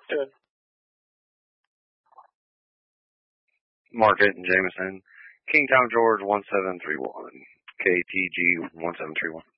Good. Market and Jameson. King Tom George 1731. KTG 1731.